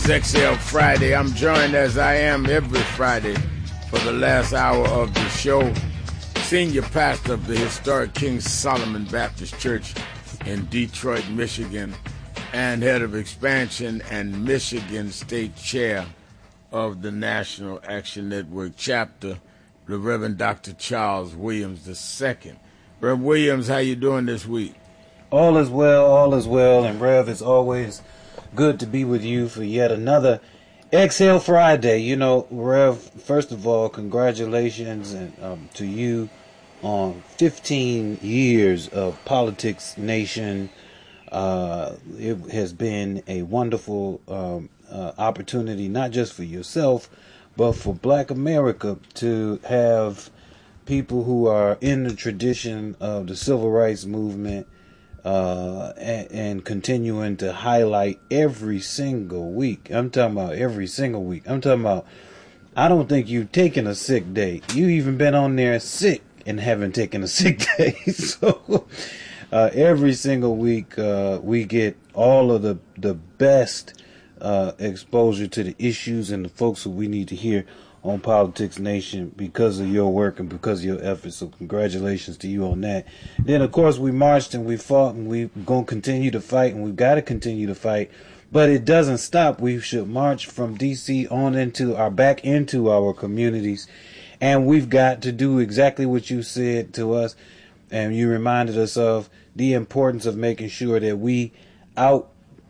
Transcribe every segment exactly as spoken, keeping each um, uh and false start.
X L Friday. I'm joined as I am every Friday for the last hour of the show. Senior pastor of the historic King Solomon Baptist Church in Detroit, Michigan, and head of expansion and Michigan State Chair of the National Action Network chapter, the Reverend Doctor Charles Williams the Second. Reverend Williams, how you doing this week? All is well, all is well, and Rev, it's always good to be with you for yet another X L Friday. You know, Rev, first of all, congratulations and, um, to you on fifteen years of Politics Nation. Uh, it has been a wonderful um, uh, opportunity, not just for yourself, but for Black America to have people who are in the tradition of the civil rights movement uh, and, and continuing to highlight every single week. I'm talking about every single week. I'm talking about, I don't think you've taken a sick day. You even been on there sick and haven't taken a sick day. So uh, every single week uh, we get all of the, the best Uh, exposure to the issues and the folks that we need to hear on Politics Nation because of your work and because of your efforts. So congratulations to you on that. Then, of course, we marched and we fought and we're going to continue to fight and we've got to continue to fight. But it doesn't stop. We should march from D C on into our back into our communities. And we've got to do exactly what you said to us and you reminded us of, the importance of making sure that we out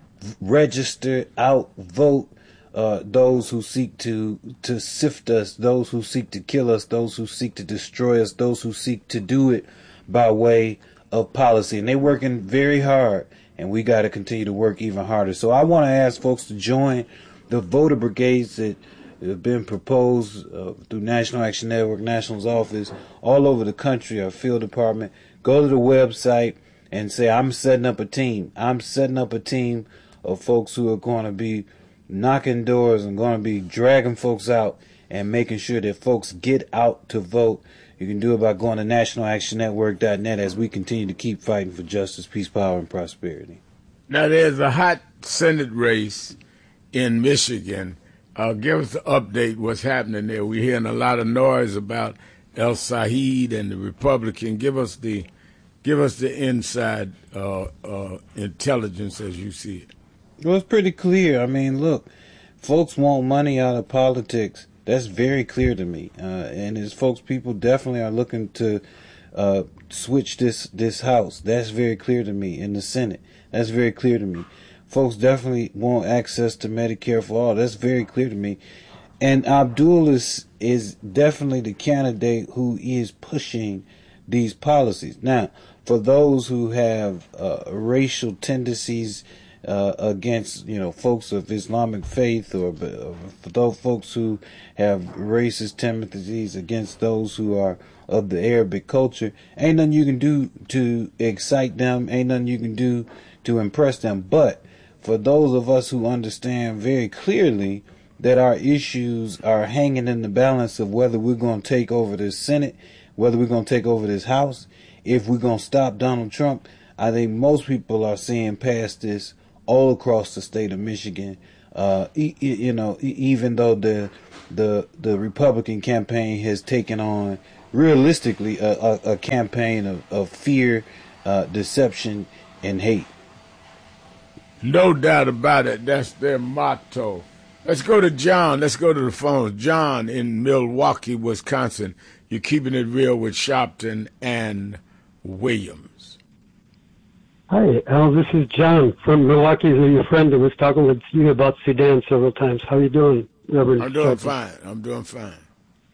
register, outvote uh, those who seek to to sift us, those who seek to kill us, those who seek to destroy us, those who seek to do it by way of policy. And they're working very hard, and we got to continue to work even harder. So I want to ask folks to join the voter brigades that have been proposed uh, through National Action Network, National's office, all over the country, our field department. Go to the website and say, I'm setting up a team. I'm setting up a team of folks who are going to be knocking doors and going to be dragging folks out and making sure that folks get out to vote. You can do it by going to national action network dot net as we continue to keep fighting for justice, peace, power, and prosperity. Now, there's a hot Senate race in Michigan. Uh, give us the update, what's happening there. We're hearing a lot of noise about El Said and the Republican. Give us the give us the inside uh, uh, intelligence as you see it. Well, it's pretty clear. I mean, look, folks want money out of politics. That's very clear to me. Uh, and as folks, people definitely are looking to uh, switch this, this house. That's very clear to me. In the Senate, that's very clear to me. Folks definitely want access to Medicare for all. That's very clear to me. And Abdul is, is definitely the candidate who is pushing these policies. Now, for those who have uh, racial tendencies Uh, against, you know, folks of Islamic faith, or uh, for those folks who have racist tendencies against those who are of the Arabic culture, ain't nothing you can do to excite them, ain't nothing you can do to impress them. But for those of us who understand very clearly that our issues are hanging in the balance of whether we're going to take over this Senate, whether we're going to take over this House, if we're going to stop Donald Trump, I think most people are seeing past this all across the state of Michigan. Uh, e- you know, e- even though the the the Republican campaign has taken on realistically a, a, a campaign of, of fear, uh, deception, and hate. No doubt about it. That's their motto. Let's go to John. Let's go to the phone. John in Milwaukee, Wisconsin. You're keeping it real with Sharpton and Williams. Hi, Al. This is John from Milwaukee. Your friend who was talking with you about Sudan several times. How are you doing, Reverend? I'm doing Sharpton? fine. I'm doing fine.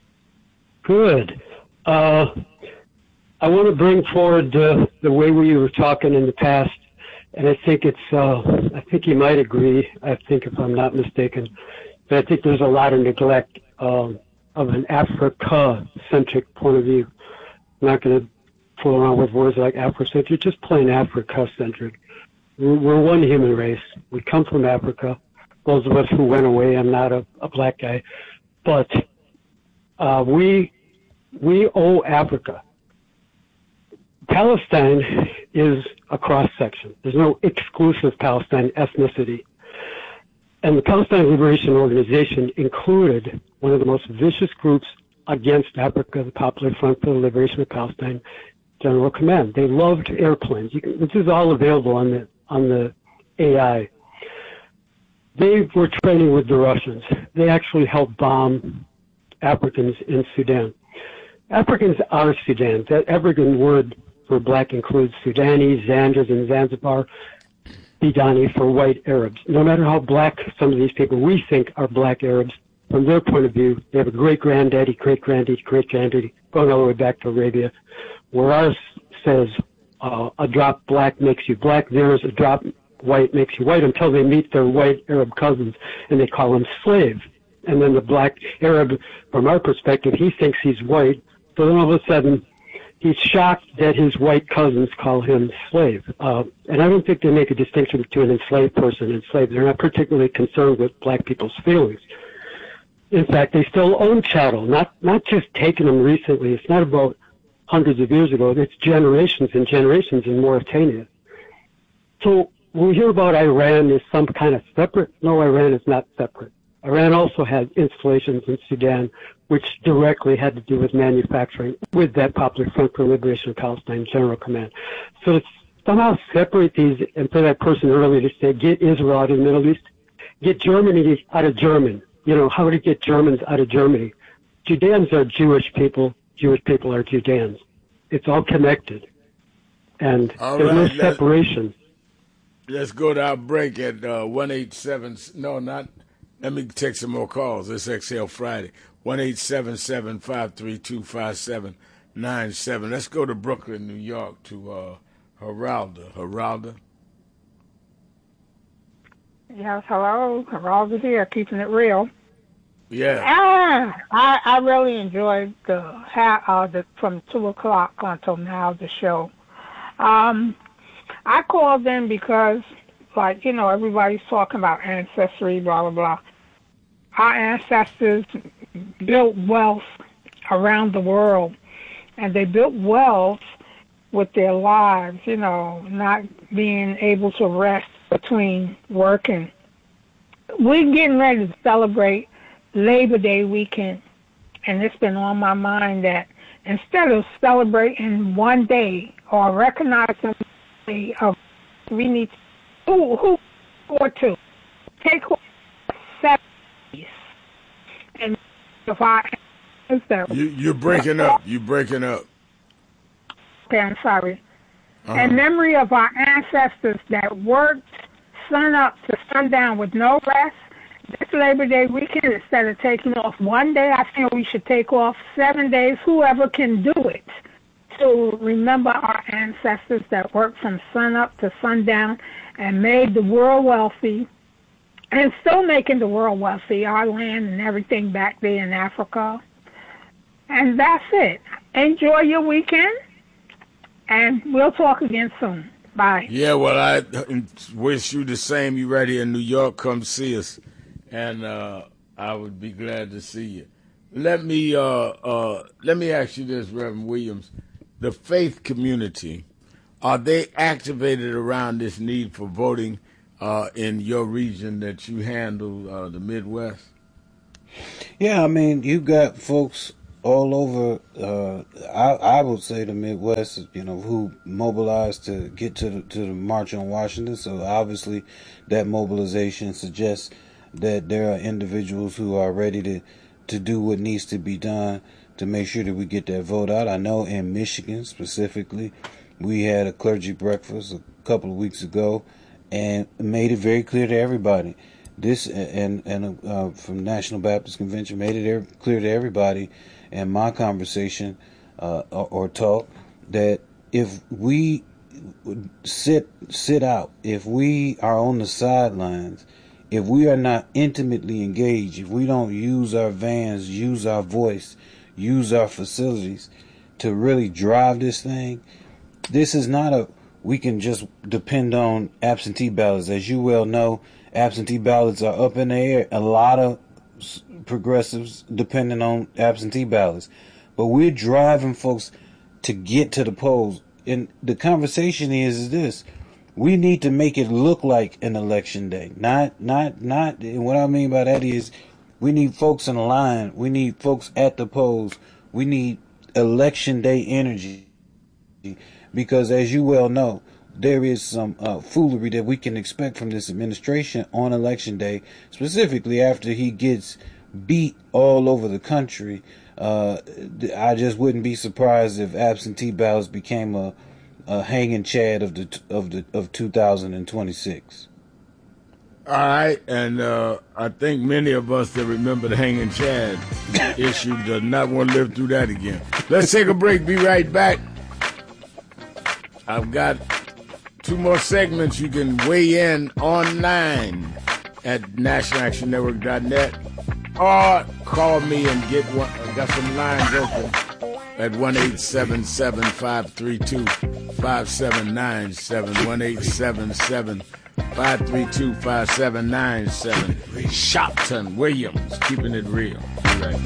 Good. Uh, I want to bring forward uh, the way we were talking in the past, and I think it's. Uh, I think you might agree. I think, if I'm not mistaken, but I think there's a lot of neglect um, of an Africa-centric point of view. I'm not going to fool around with words like Afrocentric, just plain Africa-centric. We're, we're one human race. We come from Africa. Those of us who went away, I'm not a, a black guy, but uh, we we owe Africa. Palestine is a cross-section. There's no exclusive Palestine ethnicity. And the Palestine Liberation Organization included one of the most vicious groups against Africa, the Popular Front for the Liberation of Palestine General Command. They loved airplanes. You can, this is all available on the on the A I. They were training with the Russians. They actually helped bomb Africans in Sudan. Africans are Sudan. That African word for black includes Sudanese, Zanders, and Zanzibar, Bidani for white Arabs. No matter how black some of these people we think are black Arabs, from their point of view, they have a great-granddaddy, great-granddaddy, great-granddaddy, going all the way back to Arabia, where ours says uh, a drop black makes you black, theirs a drop white makes you white, until they meet their white Arab cousins, and they call them slave. And then the black Arab, from our perspective, he thinks he's white, so then all of a sudden, he's shocked that his white cousins call him slave. Uh, and I don't think they make a distinction between an enslaved person and slave. They're not particularly concerned with black people's feelings. In fact, they still own chattel, not not just taking them recently. It's not about hundreds of years ago. It's generations and generations in Mauritania. So when we hear about Iran as some kind of separate, no, Iran is not separate. Iran also had installations in Sudan, which directly had to do with manufacturing with that Popular Front for Liberation of Palestine General Command. So to somehow separate these, and for that person earlier to say, get Israel out of the Middle East, get Germany out of German. You know, how to get Germans out of Germany. Judeans are Jewish people. Jewish people are Judeans. It's all connected. And all there's right, no separation. Let's, let's go to our break at uh, one eight seven, no, not, let me take some more calls. It's X L Friday. one eight seven seven, five three two, five seven nine seven. Let's go to Brooklyn, New York, to uh, Geralda. Geralda. Yes, hello. Geralda here, keeping it real. Yeah. Ah, I, I really enjoyed the, uh, the from two o'clock until now, the show. Um, I called in because, like, you know, everybody's talking about ancestry, blah, blah, blah. Our ancestors built wealth around the world, and they built wealth with their lives, you know, not being able to rest between working. We're getting ready to celebrate Labor Day weekend, and it's been on my mind that instead of celebrating one day or recognizing the of we need to, who who or two take seven days and if I you you're breaking up you're breaking up. Okay, I'm sorry. Uh-huh. In memory of our ancestors that worked sun up to sundown with no rest, this Labor Day weekend, instead of taking off one day, I feel we should take off seven days, whoever can do it, to remember our ancestors that worked from sun up to sundown and made the world wealthy, and still making the world wealthy, our land and everything back there in Africa. And that's it. Enjoy your weekend, and we'll talk again soon. Bye. Yeah, well, I wish you the same. You right here in New York, come see us, and uh, I would be glad to see you. Let me uh, uh, let me ask you this, Reverend Williams. The faith community, are they activated around this need for voting uh, in your region that you handle, uh, the Midwest? Yeah, I mean, you got folks all over, uh, I, I would say the Midwest, you know, who mobilized to get to the, to the March on Washington. So obviously that mobilization suggests that there are individuals who are ready to, to do what needs to be done to make sure that we get that vote out. I know in Michigan specifically, we had a clergy breakfast a couple of weeks ago and made it very clear to everybody. This and and uh, from National Baptist Convention made it clear to everybody in my conversation uh, or, or talk that if we sit sit out, if we are on the sidelines, if we are not intimately engaged, if we don't use our vans, use our voice, use our facilities to really drive this thing, this is not a, we can just depend on absentee ballots. As you well know, absentee ballots are up in the air. A lot of progressives depending on absentee ballots. But we're driving folks to get to the polls. And the conversation is, is this. we need to make it look like an election day. Not, not, not. And what I mean by that is, we need folks in the line. We need folks at the polls. We need election day energy, because as you well know, there is some uh, foolery that we can expect from this administration on election day, specifically after he gets beat all over the country. Uh, I just wouldn't be surprised if absentee ballots became a, a hanging chad of the of the of two thousand twenty-six. All right, and uh, I think many of us that remember the hanging chad issue does not want to live through that again. Let's take a break. Be right back. I've got two more segments. You can weigh in online at national action network dot net or call me and get one. I got some lines open at one eight seven seven, five three two, five seven nine seven, one eight seven seven, five three two, five seven nine seven. Shopton Williams, keeping it real. Be right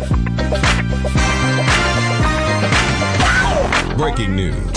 back. Breaking news.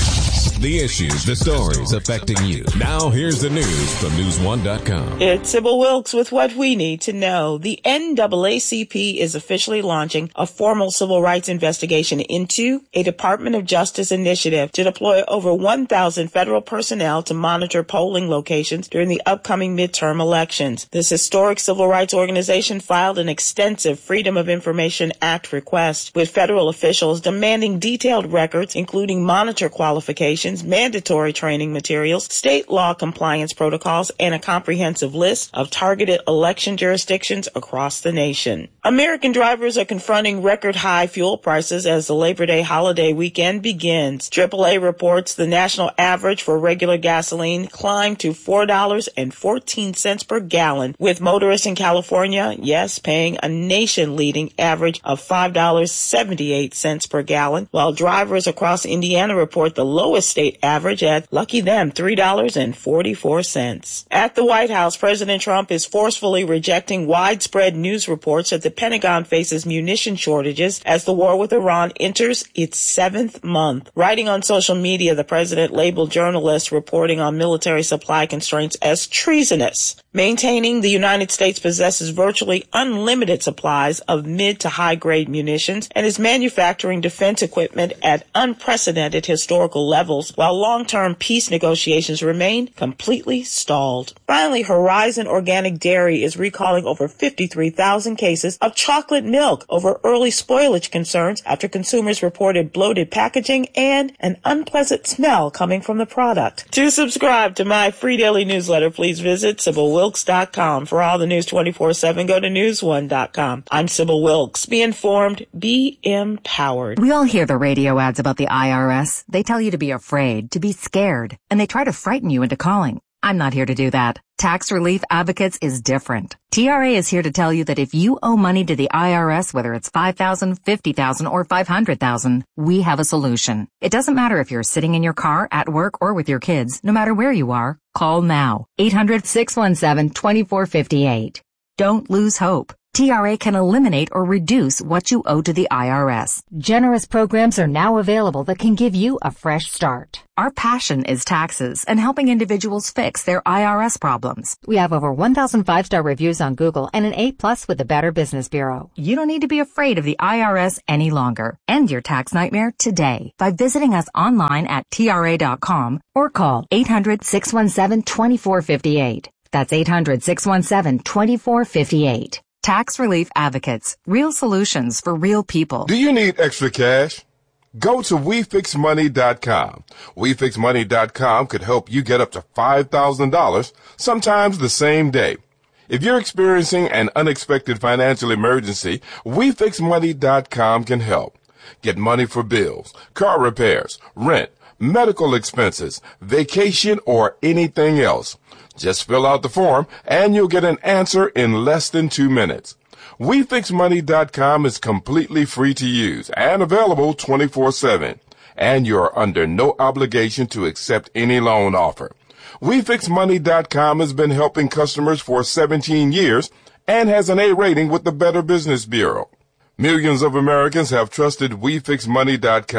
The issues, the stories affecting you. Now here's the news from news one dot com. It's Sybil Wilkes with what we need to know. The N double A C P is officially launching a formal civil rights investigation into a Department of Justice initiative to deploy over one thousand federal personnel to monitor polling locations during the upcoming midterm elections. This historic civil rights organization filed an extensive Freedom of Information Act request with federal officials demanding detailed records, including monitor qualifications, mandatory training materials, state law compliance protocols, and a comprehensive list of targeted election jurisdictions across the nation. American drivers are confronting record high fuel prices as the Labor Day holiday weekend begins. triple A reports the national average for regular gasoline climbed to four dollars and fourteen cents per gallon, with motorists in California, yes, paying a nation-leading average of five dollars and seventy-eight cents per gallon, while drivers across Indiana report the lowest state average at, lucky them, three dollars and forty-four cents. At the White House, President Trump is forcefully rejecting widespread news reports that the Pentagon faces munition shortages as the war with Iran enters its seventh month. Writing on social media, the president labeled journalists reporting on military supply constraints as treasonous, maintaining the United States possesses virtually unlimited supplies of mid to high-grade munitions and is manufacturing defense equipment at unprecedented historical levels, while long-term peace negotiations remain completely stalled. Finally, Horizon Organic Dairy is recalling over fifty-three thousand cases of chocolate milk over early spoilage concerns after consumers reported bloated packaging and an unpleasant smell coming from the product. To subscribe to my free daily newsletter, please visit Sybil Wilkes dot com. For all the news twenty-four seven, go to news one dot com. I'm Sybil Wilkes. Be informed, be empowered. We all hear the radio ads about the I R S. They tell you to be afraid, to be scared, and they try to frighten you into calling. I'm not here to do that. Tax Relief Advocates is different. T R A is here to tell you that if you owe money to the I R S, whether it's five thousand dollars, fifty thousand dollars, or five hundred thousand dollars, we have a solution. It doesn't matter if you're sitting in your car, at work, or with your kids. No matter where you are, call now. eight hundred, six one seven, two four five eight. Don't lose hope. T R A can eliminate or reduce what you owe to the I R S. Generous programs are now available that can give you a fresh start. Our passion is taxes and helping individuals fix their I R S problems. We have over one thousand five-star reviews on Google and an A plus with the Better Business Bureau. You don't need to be afraid of the I R S any longer. End your tax nightmare today by visiting us online at T R A dot com or call eight hundred, six one seven, two four five eight. That's eight hundred, six one seven, two four five eight. Tax Relief Advocates. Real solutions for real people. Do you need extra cash? Go to we fix money dot com. we fix money dot com could help you get up to five thousand dollars, sometimes the same day. If you're experiencing an unexpected financial emergency, we fix money dot com can help. Get money for bills, car repairs, rent, medical expenses, vacation, or anything else. Just fill out the form and you'll get an answer in less than two minutes. we fix money dot com is completely free to use and available twenty-four seven. And you're under no obligation to accept any loan offer. we fix money dot com has been helping customers for seventeen years and has an A rating with the Better Business Bureau. Millions of Americans have trusted we fix money dot com.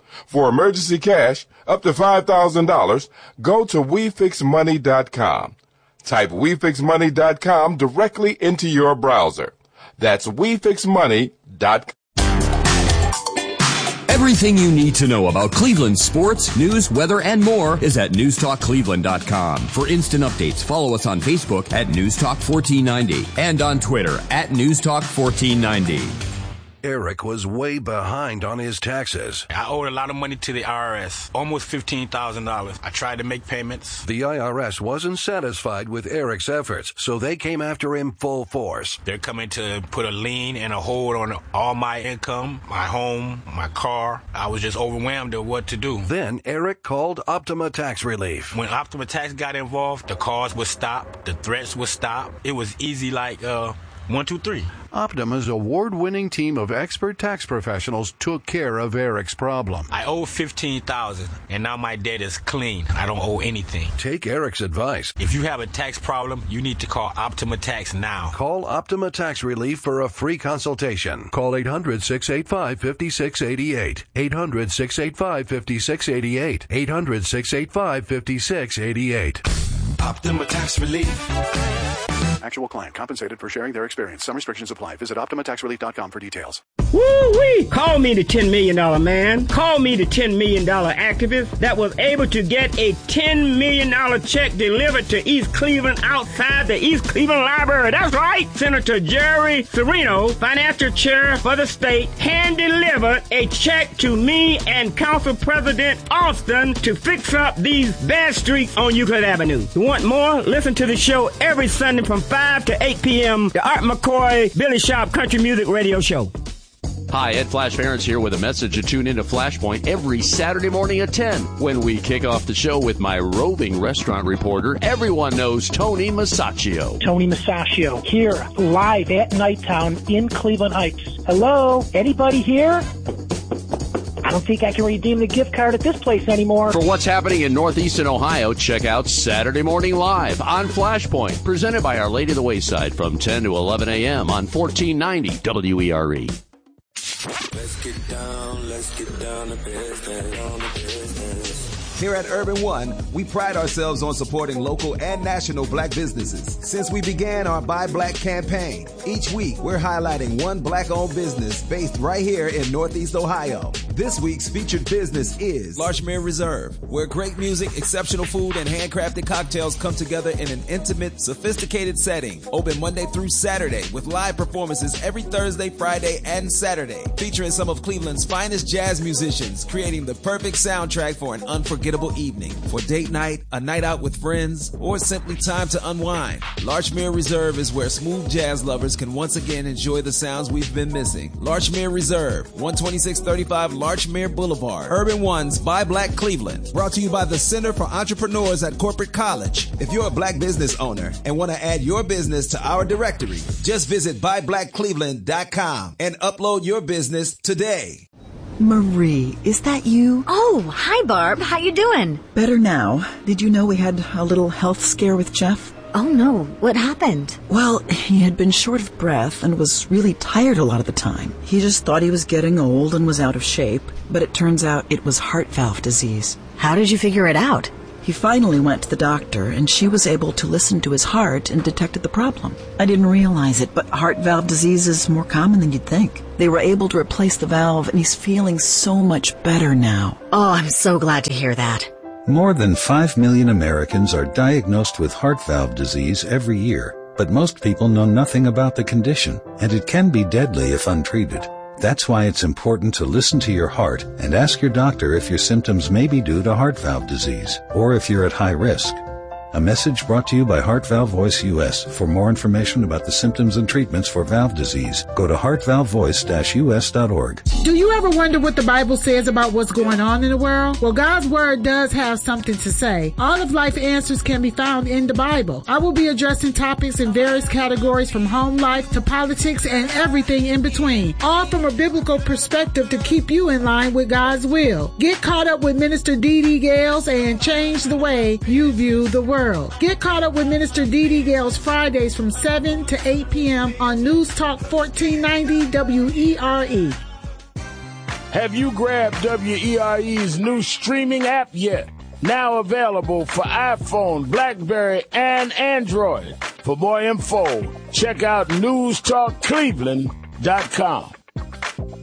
For emergency cash up to five thousand dollars, go to we fix money dot com. Type we fix money dot com directly into your browser. That's we fix money dot com. Everything you need to know about Cleveland sports, news, weather, and more is at news talk cleveland dot com. For instant updates, follow us on Facebook at news talk fourteen ninety and on Twitter at news talk fourteen ninety. Eric was way behind on his taxes. I owed a lot of money to the I R S, almost fifteen thousand dollars. I tried to make payments. The I R S wasn't satisfied with Eric's efforts, so they came after him full force. They're coming to put a lien and a hold on all my income, my home, my car. I was just overwhelmed at what to do. Then Eric called Optima Tax Relief. When Optima Tax got involved, the calls would stop, the threats would stop. It was easy like, uh, one, two, three. Optima's award-winning team of expert tax professionals took care of Eric's problem. I owe fifteen thousand dollars, and now my debt is clean. I don't owe anything. Take Eric's advice. If you have a tax problem, you need to call Optima Tax now. Call Optima Tax Relief for a free consultation. Call eight hundred, six eight five, five six eight eight. eight hundred, six eight five, five six eight eight. eight hundred, six eight five, five six eight eight. Optima Tax Relief. Actual client compensated for sharing their experience. Some restrictions apply. Visit optima tax relief dot com for details. Woo-wee! Call me the ten million dollar man. Call me the ten million dollar activist that was able to get a ten million dollar check delivered to East Cleveland outside the East Cleveland Library. That's right! Senator Jerry Serino, financial chair for the state, hand-delivered a check to me and Council President Austin to fix up these bad streets on Euclid Avenue. You want more? Listen to the show every Sunday from five to eight p.m. The Art McCoy Billy Sharp Country Music Radio Show. Hi, Ed Flash Barons here with a message to tune into Flashpoint every Saturday morning at ten when we kick off the show with my roving restaurant reporter. Everyone knows Tony Masaccio. Tony Masaccio here, live at Nighttown in Cleveland Heights. Hello, anybody here? I don't think I can redeem the gift card at this place anymore. For what's happening in Northeastern Ohio, check out Saturday Morning Live on Flashpoint, presented by Our Lady of the Wayside from ten to eleven a.m. on fourteen ninety W E R E. Let's get down, let's get down to business, down to business. Here at Urban One, we pride ourselves on supporting local and national black businesses. Since we began our Buy Black campaign, each week we're highlighting one black-owned business based right here in Northeast Ohio. This week's featured business is Larchmere Reserve, where great music, exceptional food, and handcrafted cocktails come together in an intimate, sophisticated setting. Open Monday through Saturday with live performances every Thursday, Friday, and Saturday, featuring some of Cleveland's finest jazz musicians, creating the perfect soundtrack for an unforgettable evening. For date night, a night out with friends, or simply time to unwind, Larchmere Reserve is where smooth jazz lovers can once again enjoy the sounds we've been missing. Larchmere Reserve, one twenty-six thirty-five Larchmere Boulevard, Urban One's Buy Black Cleveland. Brought to you by the Center for Entrepreneurs at Corporate College. If you're a black business owner and want to add your business to our directory, just visit buy black cleveland dot com and upload your business today. Marie, is that you? Oh, hi, Barb. How you doing? Better now. Did you know we had a little health scare with Jeff? Oh, no. What happened? Well, he had been short of breath and was really tired a lot of the time. He just thought he was getting old and was out of shape, but it turns out it was heart valve disease. How did you figure it out? He finally went to the doctor, and she was able to listen to his heart and detected the problem. I didn't realize it, but heart valve disease is more common than you'd think. They were able to replace the valve, and he's feeling so much better now. Oh, I'm so glad to hear that. More than five million Americans are diagnosed with heart valve disease every year, but most people know nothing about the condition, and it can be deadly if untreated. That's why it's important to listen to your heart and ask your doctor if your symptoms may be due to heart valve disease or if you're at high risk. A message brought to you by Heart Valve Voice U S. For more information about the symptoms and treatments for valve disease, go to heart valve voice dash u s dot org. Do you ever wonder what the Bible says about what's going on in the world? Well, God's Word does have something to say. All of life answers can be found in the Bible. I will be addressing topics in various categories from home life to politics and everything in between, all from a biblical perspective to keep you in line with God's will. Get caught up with Minister Dee Dee Gales and change the way you view the world. Get caught up with Minister Dee Dee Gales Fridays from seven to eight p.m. on News Talk fourteen ninety W E R E. Have you grabbed W E R E's new streaming app yet? Now available for iPhone, BlackBerry, and Android. For more info, check out news talk cleveland dot com.